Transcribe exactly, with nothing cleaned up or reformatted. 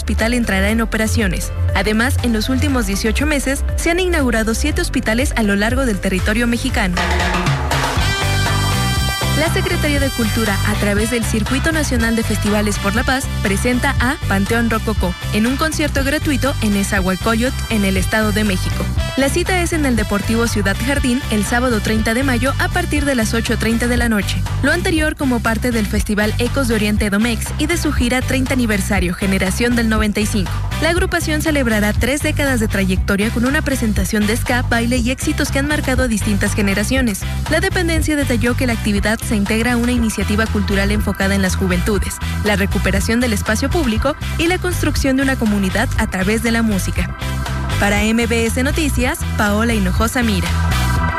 hospital entrará en operaciones. Además, en los últimos dieciocho meses se han inaugurado siete hospitales a lo largo del territorio mexicano. La Secretaría de Cultura, a través del Circuito Nacional de Festivales por la Paz, presenta a Panteón Rococó en un concierto gratuito en Nezahualcóyotl, en el Estado de México. La cita es en el Deportivo Ciudad Jardín el sábado treinta de mayo a partir de las ocho treinta de la noche. Lo anterior como parte del Festival Ecos de Oriente Edomex y de su gira treinta aniversario Generación del noventa y cinco. La agrupación celebrará tres décadas de trayectoria con una presentación de ska, baile y éxitos que han marcado a distintas generaciones. La dependencia detalló que la actividad se integra a una iniciativa cultural enfocada en las juventudes, la recuperación del espacio público y la construcción de una comunidad a través de la música. Para M B S Noticias, Paola Hinojosa Mira.